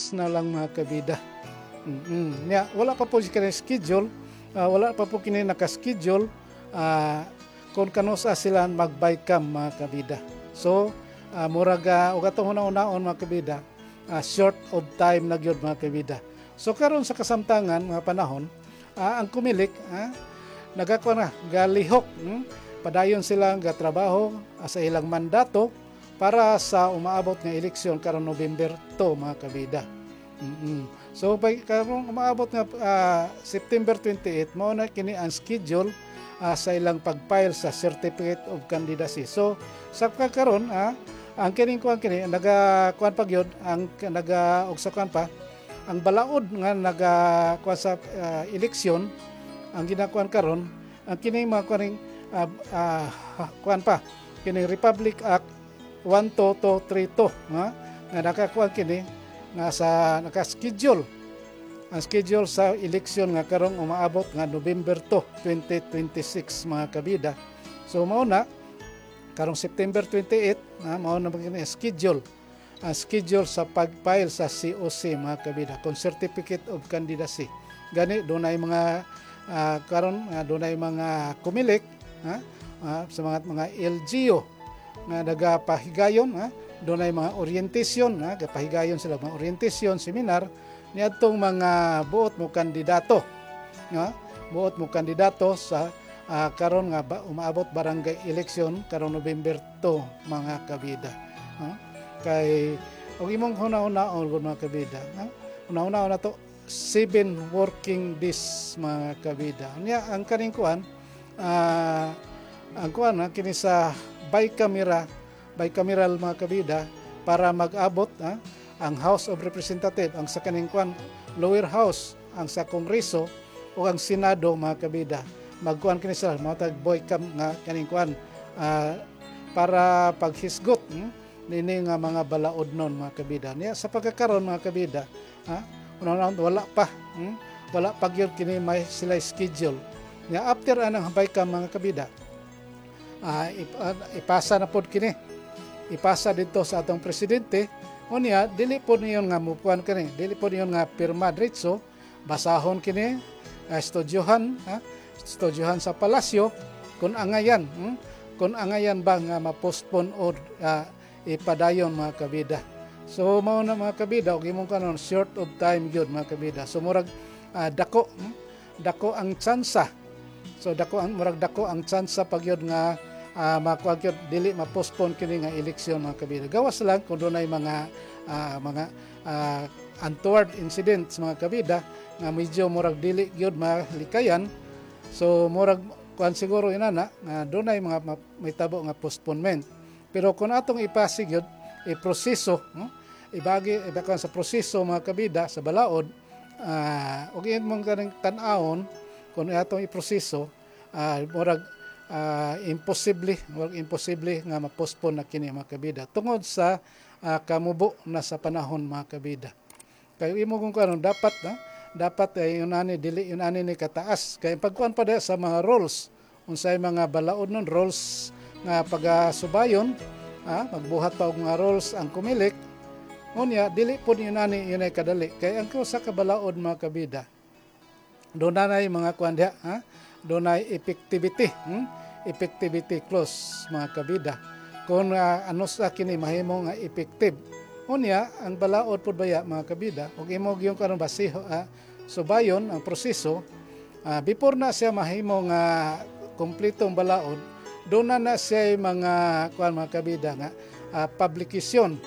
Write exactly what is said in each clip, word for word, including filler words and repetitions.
na lang mga kabida. Mm-mm. Nya, wala pa po kini schedule, uh, wala pa po kini naka-schedule uh, kung kanusa sila mag-bycam mga kabida. So, uh, murag uh, uga tong una-unaon mga kabida, uh, short of time na gyud mga kabida. So karon sa kasamtangan mga panahon, uh, ang kumilik, uh, nagakuha na galihok, hmm? Padayon sila nga trabaho uh, sa ilang mandato para sa umaabot nga eleksyon karon November two mga kabida. Mm-hmm. So pag karon umaabot nga uh, September twenty-eight mao na kini ang schedule uh, sa ilang pag-file sa Certificate of Candidacy. So sa karon uh, ang kining kuan kini naga kuan pa gyud ang naga og sa kuan pa ang balaod nga naga kuan sa uh, eleksyon ang ginakuan karon ang kining mga kuaning uh, uh, kuan pa kining Republic Act one two two three two nga nga nakakuan kini nga sa naka-schedule ang schedule sa eleksyon nga karong umaabot nga November two, twenty twenty-six mga kabida. So mao na karong September twenty-eight ha, mao na maging schedule ang schedule sa pag-file sa C O C mga kabida kung Certificate of Candidacy. Gani dunay mga uh, karon uh, dunay mga kumilik ha, uh, sa mga mga L G U nga nagapahigayon ha, dunay mga orientation ha, gapahigayon sila mga orientation seminar niadtong mga buot mo kandidato ha, buot mo kandidato sa uh, karon nga ba, umaabot barangay election karong November two mga kabida ha. Kay og imong huna-hunaon mga kabida ha, una-una na to seven working days mga kabida nya ang kaning kuan uh, ang kuan ha, kini sa bicameral bicameral mga kabida para mag-abot ha, ang House of Representatives ang sa kaning kuan lower house ang sa Kongreso o ang Senado mga kabida magkuan kini sila matag boycam nga kaning kuan uh, para paghisgot hmm? Nini nga mga balaod non mga kabida niya sa pagkakaroon mga kabida ha una wala pa hmm? wala pa gyud kini may sila schedule niya after anang bicam mga kabida uh, ip, uh, ipasa na pod kini ipasa dito sa atong presidente unya dili pod niyon nga mupuan kini dili pod niyon nga pirma diretso basahon kini uh, estudyohan ha estudyohan sa palasyo kun angayan hmm? kun angayan ba nga ma-postpone or uh, ipadayon mga kabida. So mao na mga kabida og imong kanon short of time gyud mga kabida. So murag uh, dako hmm? dako ang tsansa. So dako ang murag dako ang tsansa pagyud nga uh, makuha gyud dili ma-postpone kini nga eleksyon mga kabida. Gawas lang kun dunay mga uh, mga uh, untoward incidents mga kabida nga medyo murag dili gyud malikayan. So murag kuan siguro inana nga dunay mga may tabo nga postponement. Pero kung atong ipasig yun, iproseso, no? ibagi, ibagi sa proseso mga kabida, sa balaod, uh, og yun mong ganang tanawon, kung atong iproseso, uh, murag uh, imposible, murag imposible nga ma-postpone na kini mga kabida. Tungod sa uh, kamubo na sa panahon mga kabida. Kayo imo kung karon dapat, na, dapat ay yun ani, dili yun ani ni kataas. Kaya pagkuhan pa dahil sa mga roles, unsay mga balaod nun, roles nga pagasubayon ah, magbuhat pa og mga roles ang kumilik unya dili pod yun ani yun ay kadali kay ang sa kabalaod mga kabida dunay mga kuan diha ha dunay effectivity hmm? effectivity clause mga kabida kung uh, ano sa kini mahimo nga effective unya ang balaod pod baya mga kabida ug imo gyud karon basiho ah, subayon ang proseso ah, before na siya mahimo nga kompletong balaod doon na na siya mga kuan mga kabida nga uh, publication.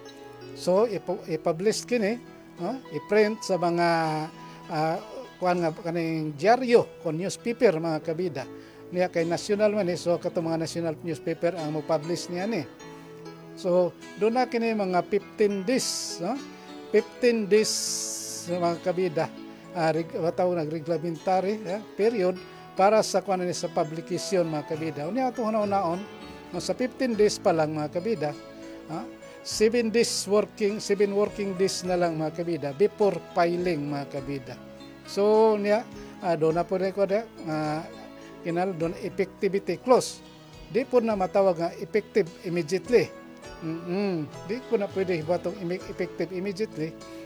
So i-publish kini, uh, i-print sa mga uh, kuan nga kaning dyaryo kon newspaper mga kabida. Niya kay national man eh, so kato mga national newspaper ang mo-publish niya ni. So doon na kini mga fifteen days, no? fifteen days mga kabida. Uh, reg, wataw nag-reglamentary uh, period para sa kuan ni sa publication mga kabida. Unya ato hunaon sa fifteen days pa lang mga kabida, ha? seven days working, seven working days na lang mga kabida before filing mga kabida. So niya uh, do na po ko da uh, kinal don effectivity clause. Di po na matawag nga effective immediately. Mm-hmm. Di ko na pwede hibatong effective immediately